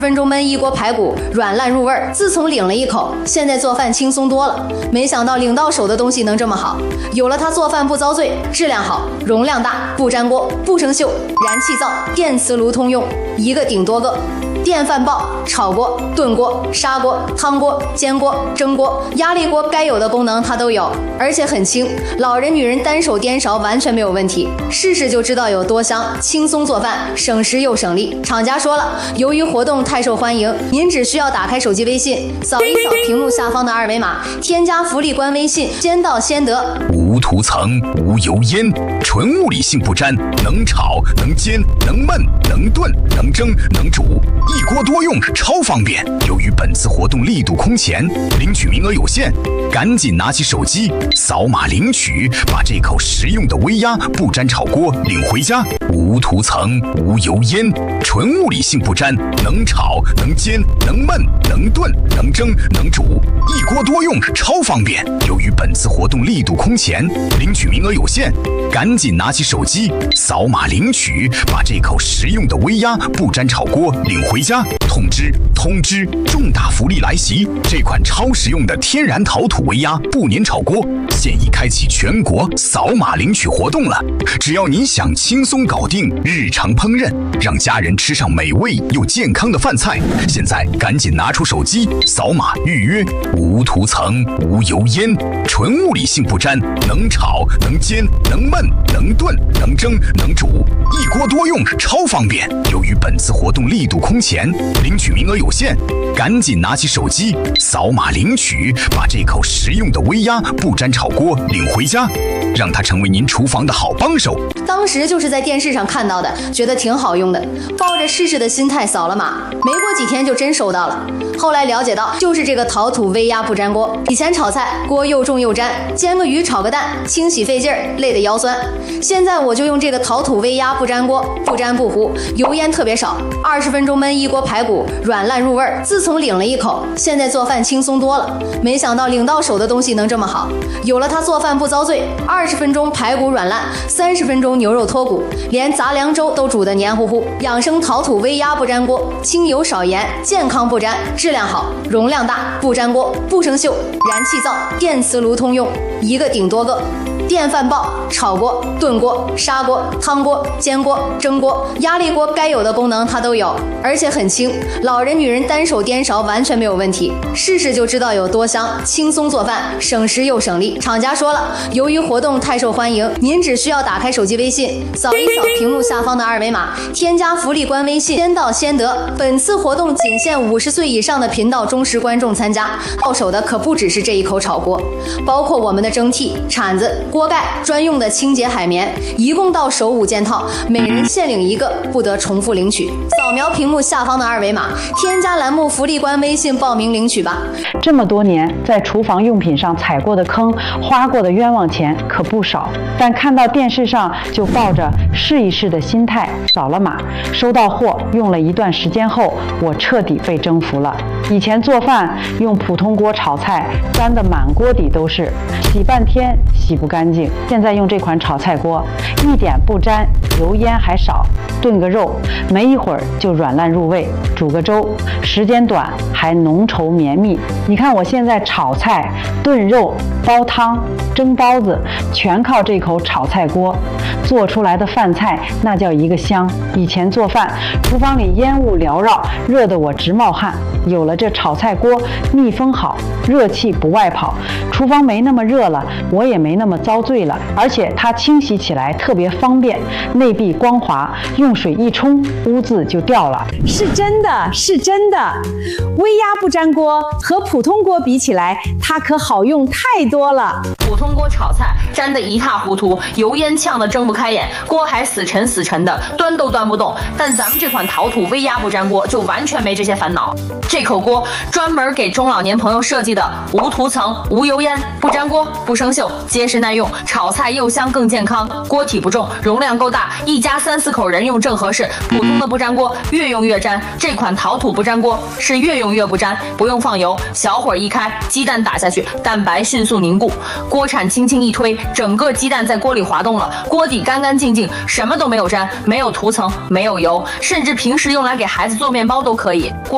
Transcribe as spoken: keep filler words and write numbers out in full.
分钟焖一锅排骨，软烂入味儿。自从领了一口，现在做饭轻松多了。没想到领到手的东西能这么好，有了它做饭不遭罪，质量好，容量大，不粘锅，不生锈，燃气灶、电磁炉通用，一个顶多个。电饭煲、炒锅、炖锅、砂锅、汤锅、煎锅、蒸锅、压力锅，该有的功能它都有，而且很轻，老人女人单手颠勺完全没有问题。试试就知道有多香，轻松做饭，省时又省力。厂家说了，由于活动太受欢迎，您只需要打开手机微信，扫一扫屏幕下方的二维码，添加福利官微信，先到先得。 无涂层、无油烟，纯物理性不沾，能炒能煎能焖能炖能蒸能煮，一锅多用，超方便。由于本次活动力度空前，领取名额有限，赶紧拿起手机扫码领取，把这口实用的微压不粘炒锅领回家。无涂层、无油烟，纯物理性不沾，能炒能煎能焖能炖能蒸能煮，一锅多用，超方便。由于本次活动力度空前，领取名额有限，赶紧拿起手机扫码领取，把这口实用的微压不粘炒锅领回家。通知通知，重大福利来袭！这款超实用的天然陶土微压不粘炒锅现已开启全国扫码领取活动了。只要您想轻松搞定日常烹饪，让家人吃上美味又健康的饭菜，现在赶紧拿出手机扫码预约。无涂层、无油烟，纯物理性不沾，能炒能煎能焖能炖能蒸能煮，一锅多用，超方便。由于本次活动力度空前，领取名额有限，赶紧拿起手机扫码领取，把这口实用的微压不粘炒锅领回家，让它成为您厨房的好帮手。 当时就是在电视上看到的，觉得挺好用的，抱着试试的心态扫了码，没过几天就真收到了。后来了解到，就是这个陶土微压不粘锅。以前炒菜锅又重又粘，煎个鱼炒个蛋清洗费劲儿，累得腰酸。现在我就用这个陶土微压不粘锅，不粘不糊，油烟特别少，二十分钟焖一锅排骨，软烂入味儿。自从领了一口，现在做饭轻松多了。没想到领到手的东西能这么好，有了它做饭不遭罪。二十分钟排骨软烂，三十分钟牛肉脱骨，连杂粮粥都煮得黏糊糊。养生陶土微压不粘锅，清油少盐，健康不粘，质量好，容量大，不粘锅，不生锈，燃气灶、电磁炉通用，一个顶多个。电饭煲、炒锅、炖锅、砂锅、汤锅、煎锅、蒸锅、压力锅，该有的功能它都有，而且很轻，老人女人单手颠勺完全没有问题。试试就知道有多香，轻松做饭，省时又省力。厂家说了，由于活动太受欢迎，您只需要打开手机微信，扫一扫屏幕下方的二维码，添加福利官微信，先到先得。本次活动仅限五十岁以上的频道忠实观众参加，到手的可不只是这一口炒锅，包括我们的蒸屉、铲子、锅盖、专用的清洁海绵，一共到手五件套，每人限领一个，不得重复领取。扫描屏幕下方的二维码，添加栏目福利官微信报名领取吧。 这么多年在厨房用品上踩过的坑，花过的冤枉钱可不少，但看到电视上就抱着试一试的心态扫了码，收到货用了一段时间后，我彻底被征服了。以前做饭用普通锅炒菜，粘得满锅底都是，洗半天洗不干净。现在用这款炒菜锅，一点不沾，油烟还少，炖个肉没一会儿就软烂入味，煮个粥时间短还浓稠绵密。你看我现在炒菜、炖肉、煲汤、蒸包子，全靠这口炒菜锅做出来的饭菜，那叫一个香。以前做饭厨房里烟雾缭绕，热得我直冒汗，有了这炒菜锅，密封好，热气不外跑，厨房没那么热了，我也没那么遭罪了。而且它清洗起来特别方便，内壁光滑，用水一冲，污渍就掉了。 是真的，是真的。微压不粘锅和普通锅比起来，它可好用太多了。 普通锅炒菜粘得一塌糊涂，油烟呛得睁不开眼，锅还死沉死沉的，端都端不动。但咱们这款陶土微压不粘锅就完全没这些烦恼。这口锅专门给中老年朋友设计的，无涂层、无油烟，不粘锅、不生锈，结实耐用，炒菜又香更健康。锅体不重，容量够大，一家三四口人用正合适。普通的不粘锅越用越粘，这款陶土不粘锅是越用越不粘，不用放油，小火一开，鸡蛋打下去，蛋白迅速凝固，锅铲轻轻一推，整个鸡蛋在锅里滑动了，锅底干干净净，什么都没有粘，没有涂层，没有油，甚至平时用来给孩子做面包都可以。锅